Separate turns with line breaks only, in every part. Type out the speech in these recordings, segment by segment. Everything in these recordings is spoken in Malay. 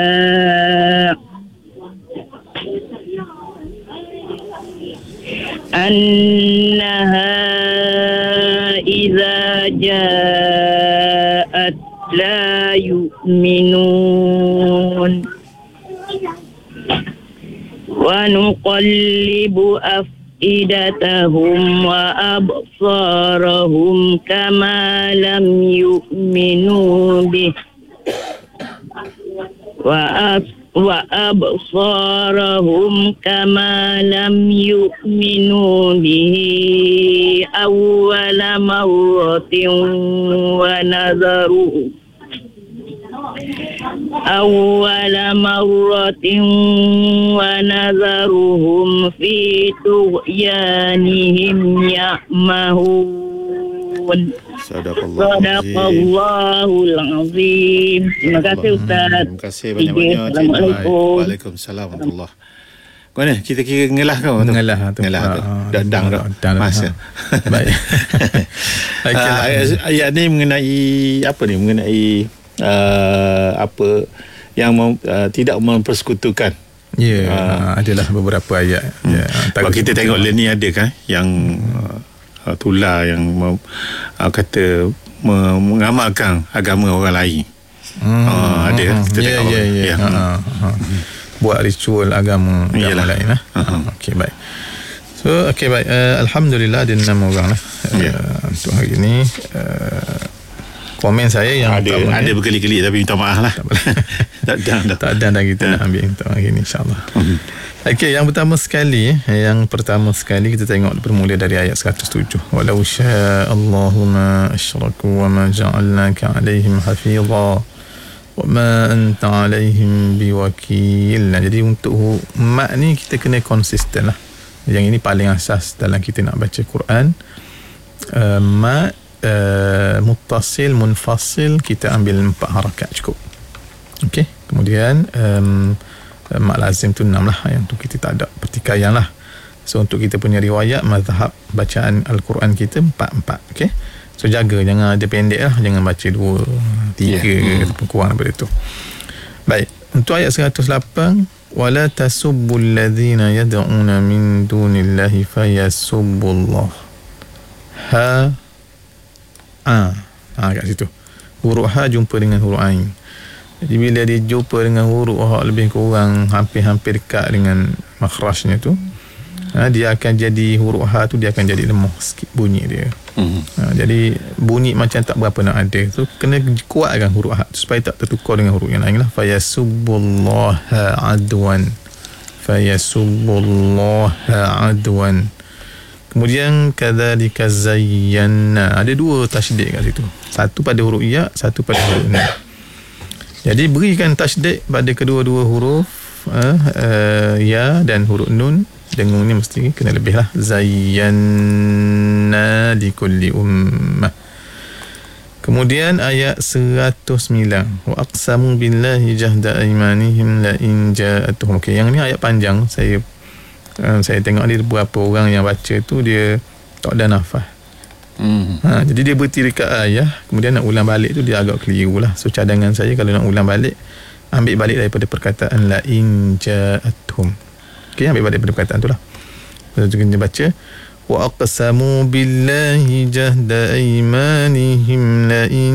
أنها إذا جاءت لا يؤمنون ونقلب أفئدتهم وأبصارهم كما لم يؤمنوا به وأبصارهم كما لم يؤمنوا به أول مرة ونذرهم في طغيانهم يعمهون. Sadaqallahul Azim. Terima kasih Ustaz.
Terima kasih banyak-banyak.
Assalamualaikum.
Waalaikumsalam warahmatullahi. Mana kita kira ngelah kau tu?
Ngelah tu.
Dadang dah. Masa.
Baik.
Ayat ni mengenai apa ni? Mengenai apa yang tidak mempersekutukan.
Adalah beberapa ayat.
Kalau kita tengok ni ada kan yang tular yang kata mengamalkan agama orang lain. Ada kita tengok.
Buat ritual agama lain lah. Okey, baik. So baik, alhamdulillah ada 6 orang lah untuk hari ni. Komen saya yang
ada berkali-kali tapi minta maaf lah. Tak ada
dah kita nak ambil untuk hari ni insyaAllah. Okey, yang pertama sekali kita tengok bermula dari ayat 107. Walau sya'allahu ma asyraku wa ma ja'alnaka 'alaihim hafizha wa ma anta 'alaihim biwakil. Jadi untuk mak ni kita kena konsisten lah. Yang ini paling asas dalam kita nak baca Quran. Mak muttasil, munfasil kita ambil 4 harakat cukup. Okey, kemudian mak lazim tu 6 lah, yang tu kita tak ada pertikaian lah. So untuk kita punya riwayat mazhab bacaan Al-Quran kita 4. Okey, so jaga jangan ada pendek lah, jangan baca 2, 3 ataupun kurang daripada tu. Baik, untuk ayat 108, wala tasubbul ladzina yad'una min dunillahi fayasubbullah kat situ huruf ha jumpa dengan huruf ain. Jadi bila dia jumpa dengan huruf lebih kurang hampir dekat dengan makhrajnya tu, dia akan jadi huruf ha tu dia akan jadi lemah sikit bunyi dia. Jadi bunyi macam tak berapa nak ada. So kena kuatkan huruf ha tu supaya tak tertukar dengan huruf yang lain lah. Fayasubbullaha adwan. Kemudian kadzalika zayyana. Ada 2 tasydid kat situ. Satu pada huruf ya, satu pada huruf nun. Jadi berikan tasydid pada kedua-dua huruf ya dan huruf nun. Dengung ni mesti kena lebih lah. Zayyana likulli ummah. Kemudian ayat 109. Wa aqsamu billahi jahda aymanihim la in ja'atuhum. Okey, yang ni ayat panjang. Saya tengok ni beberapa orang yang baca tu dia tak ada nafas. Jadi dia berhenti dekat ayat, kemudian nak ulang balik tu dia agak keliru lah. So cadangan saya kalau nak ulang balik, ambil balik daripada perkataan la in ja'atuhum. Okey, ambil balik daripada perkataan tu lah. Lepas tu kita baca wa aqsamu billahi jahda aymanihim la in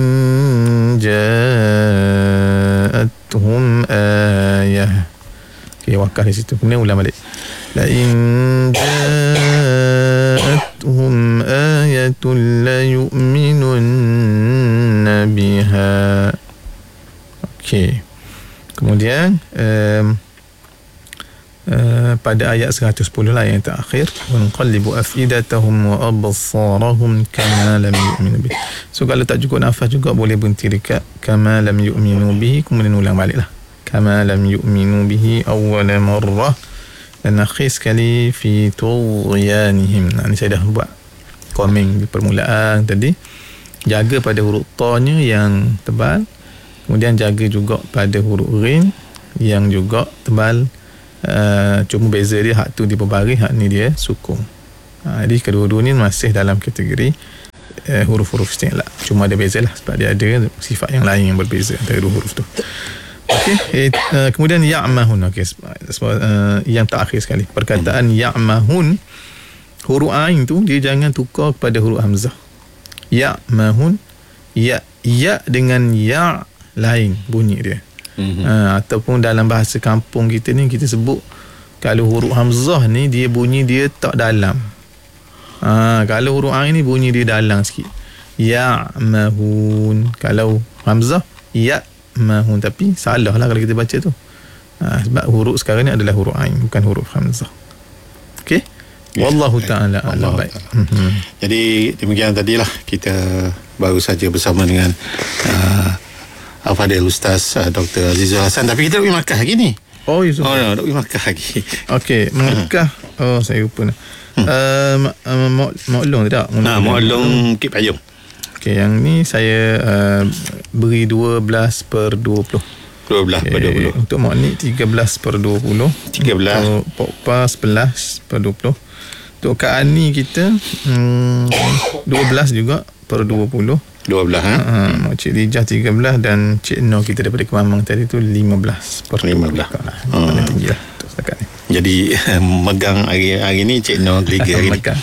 ja'atuhum ayah. Okey, wakaf di situ. Kemudian ulang balik. La in ja'atuhum ayatun la yu'minunna biha. Okey. Kemudian pada ayat 110 lah yang terakhir, wa nqallibu afidatahum wa absarahum kama lam yu'minu bihi. So kalau tak cukup nafas juga boleh berhenti dekat kama lam yu'minu bihi, kemudian ulang balik lah. Kama lam yu'minu bihi awwala marrah. Dan akhir sekali fi tughyanihim. Ini saya dah buat komen di permulaan tadi. Jaga pada huruf ta-nya yang tebal, kemudian jaga juga pada huruf ghin yang juga tebal. Cuma beza dia hak tu diperbaris, hak ni dia sukun. Jadi kedua-dua ni masih dalam kategori huruf-huruf isti'la. Cuma ada beza lah sebab dia ada sifat yang lain yang berbeza antara dua huruf tu. Okey, kemudian ya'mahun. Okey, yang terakhir sekali. Perkataan ya'mahun, huruf ain tu dia jangan tukar kepada huruf hamzah. Ya'mahun, ya dengan ya lain bunyi dia. Ataupun dalam bahasa kampung kita ni kita sebut kalau huruf hamzah ni dia bunyi dia tak dalam. Kalau huruf ain ni bunyi dia dalam sikit. Ya'mahun. Kalau hamzah ya'mahun, tapi salah lah kalau kita baca tu. Sebab huruf sekarang ni adalah huruf ain, bukan huruf hamzah. Okey. Wallahu ta'ala a'lam. Baik.
Jadi demikian tadilah kita baru saja bersama dengan Al-Fadhil Ustaz Dr. Azizul Hasan. Tapi kita nak pergi Makkah lagi ni.
Oh, ya.
Nak pergi Makkah lagi.
Okey, Makkah. Saya lupa. Maklong tak?
Maklong Bukit Payung.
Okey, yang ni saya beri 12/20.
12/20.
Untuk Mokni 13/20.
13.
Untuk Pokpa 11/20. Untuk Kak Ani kita 12 juga per 20.
12
Mak Cik Lijah 13 dan Cik Noh kita daripada Kemamang tadi tu 15/20. Paling tinggi lah untuk setakat ni.
Jadi megang hari ni Cik Noh Liga hari ni. Megang.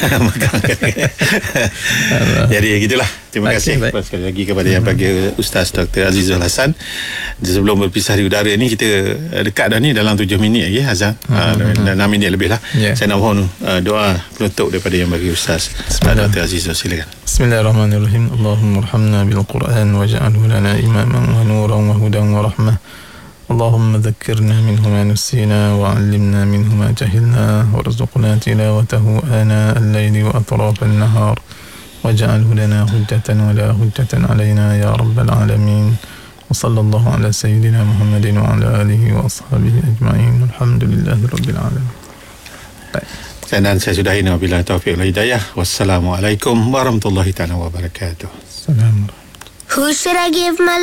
Jadi gitulah. Terima kasih sekali lagi kepada yang bagi Ustaz Dr. Azizul Hasan. Sebelum berpisah di udara ni, kita dekat dah ni dalam 7 minit lagi Azan. 6 minit lebih lah. Saya nak mohon doa penutup daripada yang bagi Ustaz Dr. Azizul. Silakan.
Bismillahirrahmanirrahim. Allahumma arhamna bil Quran waj'alhu lana imaman wa nuran wa hudan wa rahmah. اللهم ذكرنا منه ما نسينا وعلمنا منه ما جهلنا وارزقنا تلاوته آناء الليل وأطراف النهار واجعله لنا حجة ولا حجة علينا يا رب العالمين وصلى الله على سيدنا محمد وعلى آله وأصحابه أجمعين الحمد لله رب العالمين.
Dan saya sudahi wabillahi taufiq wal hidayah. Wassalamualaikum warahmatullahi taala wabarakatuh.
Assalamualaikum.
Who should I give my